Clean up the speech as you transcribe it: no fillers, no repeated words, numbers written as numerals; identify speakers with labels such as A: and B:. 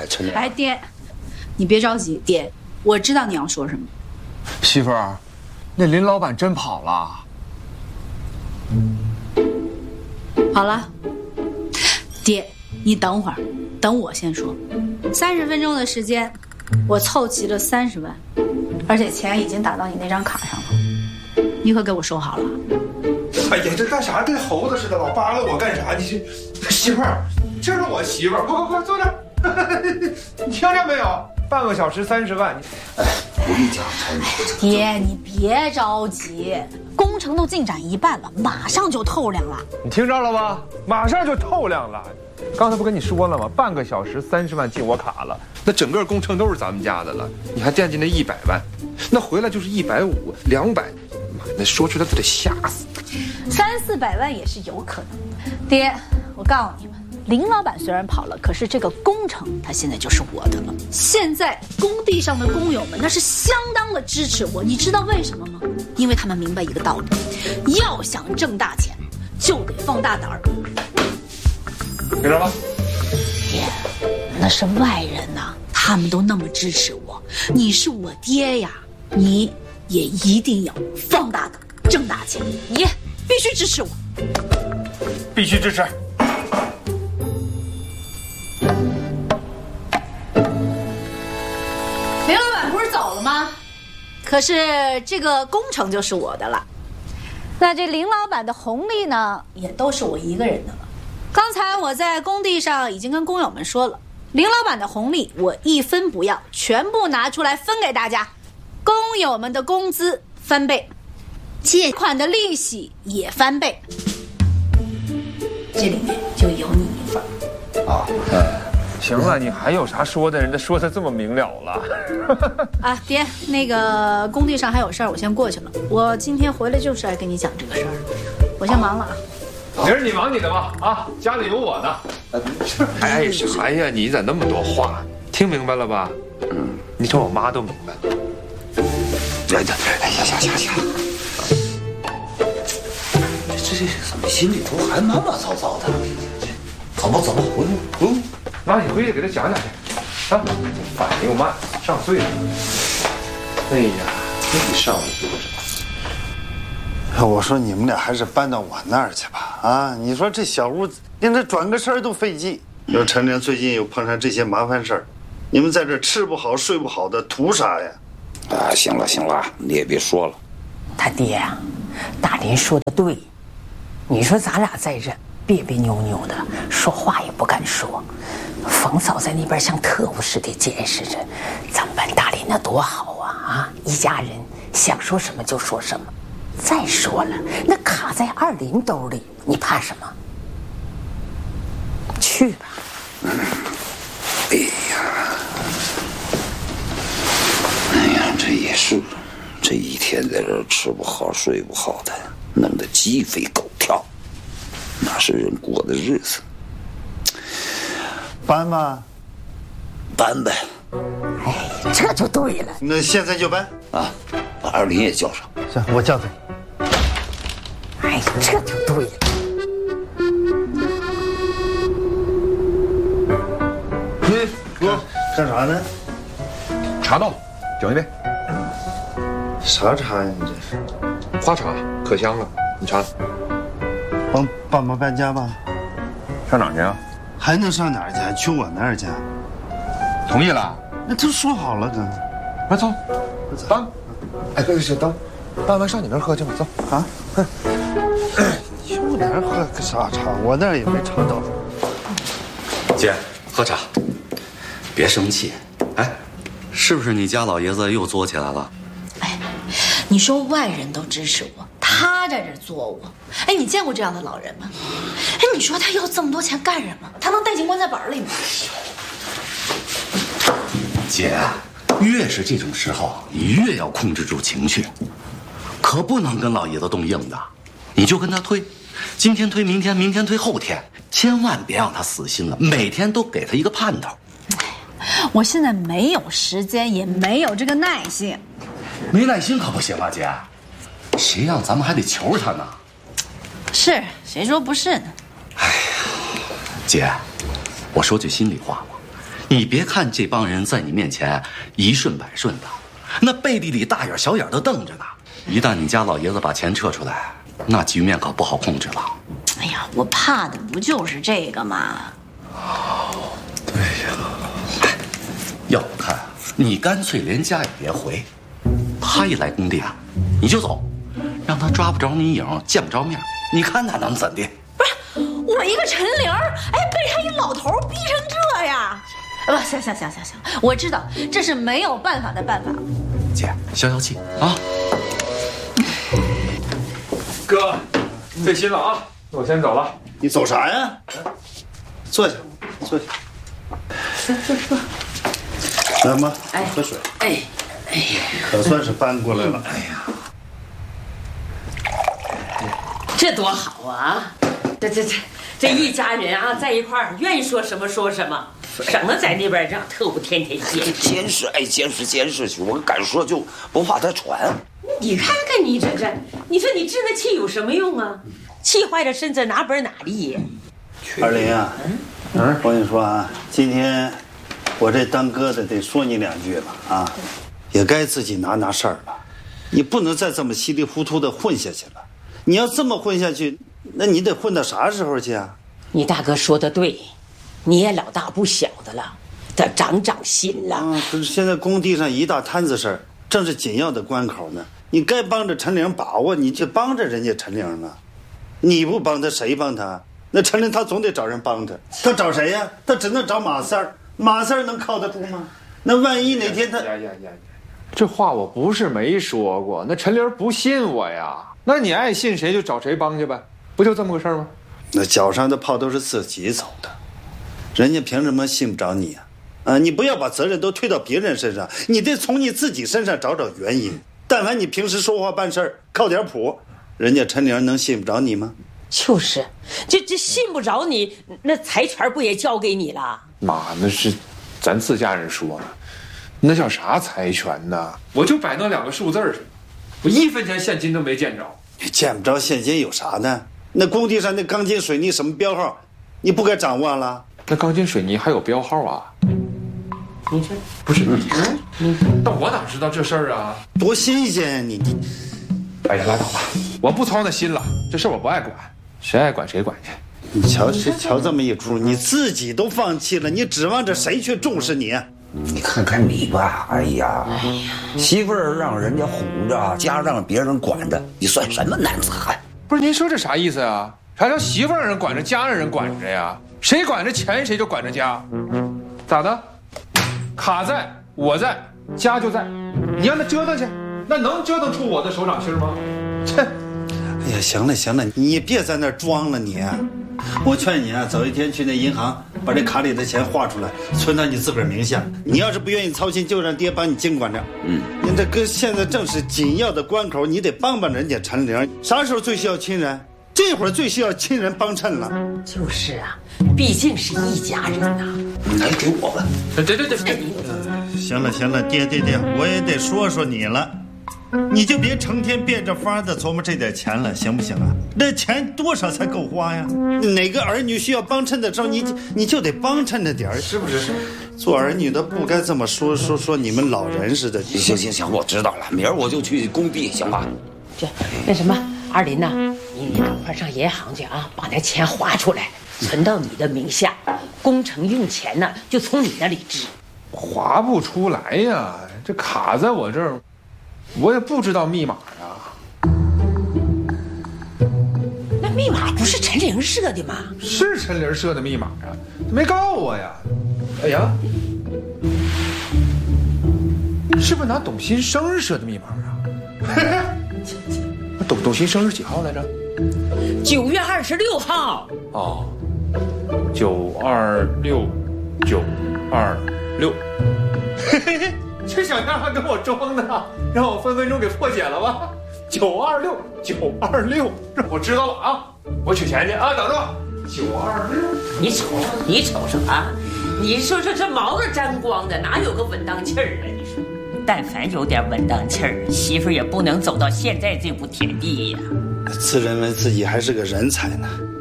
A: 趁着。
B: 哎，爹，你别着急，爹，我知道你要说什么。
C: 媳妇儿，那林老板真跑了。
B: 好了，爹，你等会儿，等我先说。30分钟的时间，我凑齐了30万，而且钱已经打到你那张卡上了，你可给我收好了。
D: 哎呀，这干啥？跟猴子似的，老扒拉我干啥？你这媳妇儿，这是我媳妇儿，快坐这儿。你听着没有？半个小时30万。
A: 我跟你讲，
B: 爹，你别着急，工程都进展一半了，马上就透亮了。
D: 你听着了吧？马上就透亮了。刚才不跟你说了吗？半个小时30万进我卡了，那整个工程都是咱们家的了。你还惦记那100万，那回来就是150、200，妈，那说出来都得吓死。
B: 300、400万也是有可能的。爹，我告诉你们，林老板虽然跑了，可是这个工程他现在就是我的了。现在工地上的工友们那是相当的支持我，你知道为什么吗？因为他们明白一个道理，要想挣大钱，就得放大胆儿。
D: 听着吧，
B: 爹，那是外人呐，他们都那么支持我，你是我爹呀，你也一定要放大胆，挣大钱，你必须支持我，
D: 必须支持。
B: 林老板不是走了吗？可是这个工程就是我的了，那这林老板的红利呢，也都是我一个人的了。刚才我在工地上已经跟工友们说了，林老板的红利我1分不要，全部拿出来分给大家，工友们的工资翻倍，借款的利息也翻倍，这里面就有你一份
A: 啊，
D: 行了，你还有啥说的？人家说的这么明了了。
B: 啊！爹，那个工地上还有事儿，我先过去了。我今天回来就是来跟你讲这个事儿，我先忙了啊。
D: 明儿你忙你的吧，啊，家里有我呢。哎呀，你咋那么多话？听明白了吧？你瞅我妈都明白了。
A: 哎呀，行，这怎么心里头还毛毛躁躁的？走吧，回去。
D: 妈，你回去给他讲讲去。啊，反应又慢，上岁数了。哎呀，你上午多少？
E: 我说你们俩还是搬到我那儿去吧。啊，你说这小屋连这转个身都费劲，又陈年最近又碰上这些麻烦事儿，你们在这吃不好睡不好的，图啥呀？
A: 啊，行了，你也别说了。
F: 他爹呀，大林说的对，你说咱俩在这别扭扭的，说话也不敢说。冯嫂在那边像特务似的监视着，咱们班大林那多好啊！一家人想说什么就说什么。再说了，那卡在二林兜里，你怕什么？去吧。
A: 哎呀，这也是，这一天在这吃不好睡不好的，弄得鸡飞狗跳，哪是人过的日子？
E: 搬吧，
A: 搬呗。
F: 哎，这就对了。
E: 那现在就搬
A: 啊，把二林也叫上。
E: 行，我叫他。
F: 哎，这就对了。
E: 哥，干啥呢？
D: 茶到，整一杯。
E: 啥茶呀？你这是？
D: 花茶，可香了。你尝。
E: 帮爸妈搬家吧？
D: 上哪儿去啊？
E: 还能上哪儿去？去我那儿去？
D: 同意了。
E: 那都说好了，哥。
D: 快走，搬。哎，行，等，搬完上你那儿喝去吧，走啊。
E: 去我那儿喝个啥茶？我那儿也没茶倒。
G: 姐，喝茶，别生气。哎，是不是你家老爷子又作起来了？
B: 哎，你说外人都支持我，他在这作我。哎，你见过这样的老人吗？哎，你说他要这么多钱干什么？他能带进棺材本里吗？
G: 姐，越是这种时候，你越要控制住情绪，可不能跟老爷子动硬的。你就跟他推，今天推明天，明天推后天，千万别让他死心了，每天都给他一个盼头。
B: 我现在没有时间，也没有这个耐性。
G: 没耐心可不行啊，姐，谁让咱们还得求他呢？
B: 是，谁说不是呢？
G: 哎呀，姐，我说句心里话吧， 你别看这帮人在你面前一顺百顺的，那背地里大眼小眼的瞪着呢。一旦你家老爷子把钱撤出来，那局面可不好控制了。
B: 哎呀，我怕的不就是这个吗？
G: 对呀，要我看，你干脆连家也别回。他一来工地啊，你就走，让他抓不着你影，见不着面，你看他能怎的？
B: 不是，我一个陈玲，哎，被他一老头逼成这样。不，行，我知道这是没有办法的办法。
G: 姐，消消气啊。
D: 哥，费心了啊，我先走了。
E: 你走啥呀？坐下，坐下。来妈，喝水。哎，可算是搬过来了。哎呀，
F: 这多好啊！这一家人啊，在一块儿，愿意说什么说什么，省得在那边让特务天天监视。
A: 监视去，我敢说就不怕他传。
F: 你看看你这，你说你置那气有什么用啊？气坏了身子哪本哪利？
E: 二林啊，我跟你说啊，今天我这当哥的得说你2句了啊，也该自己拿事儿了。你不能再这么稀里糊涂的混下去了。你要这么混下去，那你得混到啥时候去啊？
F: 你大哥说的对，你也老大不小的了，得长心了。
E: 可是现在工地上一大摊子事儿，正是紧要的关口呢。你该帮着陈玲把握，你就帮着人家陈玲了。你不帮他，谁帮他？那陈玲他总得找人帮他，他找谁呀？他只能找马四儿。马四儿能靠得住吗？那万一哪天他……
D: 这话我不是没说过，那陈玲不信我呀。那你爱信谁就找谁帮去呗，不就这么个事儿吗？
E: 那脚上的炮都是自己走的，人家凭什么信不着你啊？你不要把责任都推到别人身上，你得从你自己身上找原因。但凡你平时说话办事儿靠点谱，人家陈玲能信不着你吗？
F: 就是，这信不着你，那财权不也交给你了？
D: 妈，那是咱自家人说呢，那叫啥财权呢？我就摆那2个数字儿，我1分钱现金都没见着。
E: 你见不着现金有啥呢？那工地上那钢筋水泥什么标号，你不该掌握了？
D: 那钢筋水泥还有标号啊？
F: 你说
D: 不是你？但我哪知道这事儿啊？
E: 多新鲜啊你！
D: 哎呀，拉倒吧，我不操那心了，这事儿我不爱管，谁爱管谁管去。
E: 你瞧这么一出，你自己都放弃了，你指望着谁去重视你？
A: 你看看你吧，哎呀，媳妇儿让人家哄着，家让别人管着，你算什么男子汉？
D: 不是您说这啥意思啊？啥叫媳妇儿让人管着，家让人管着呀？谁管着钱，谁就管着家，咋的？卡在我在，家就在，你让他折腾去，那能折腾出我的手掌心吗？切！
E: 哎呀，行了，你别在那儿装了你。我劝你啊，早一天去那银行把这卡里的钱划出来，存到你自个儿名下。你要是不愿意操心，就让爹帮你经管着。你这跟现在正是紧要的关口，你得帮人家陈玲。啥时候最需要亲人？这会儿最需要亲人帮衬了。
F: 就是啊，毕竟是一家人呐。
A: 来给我吧。
F: 对。
E: 行了，爹，我也得说说你了。你就别成天变着法的琢磨这点钱了，行不行啊？这钱多少才够花呀？哪个儿女需要帮衬的时候，你就得帮衬着点儿，是不是？做儿女的不该这么说你们老人似的。
A: 行，我知道了，明儿我就去工地，行吧？
F: 那什么，二林呐，你赶快上银行去啊，把那钱划出来，存到你的名下，工程用钱呢就从你那里支。
D: 划不出来呀，这卡在我这儿。我也不知道密码呀。
F: 那密码不是陈玲设的吗？
D: 是陈玲设的密码啊，没告我呀。哎呀，是不是拿董新生设的密码啊？董新生是几号来着
F: ？9月26号。
D: 哦，926，926。嘿嘿嘿。这小样还跟我装呢，让我分钟给破解了吧？926，我知道了啊，我取钱去啊，等着。926，
F: 你瞅瞅啊，你说这毛子沾光的，哪有个稳当气儿啊？你说，但凡有点稳当气儿，媳妇儿也不能走到现在这步田地呀。
E: 自认为自己还是个人才呢。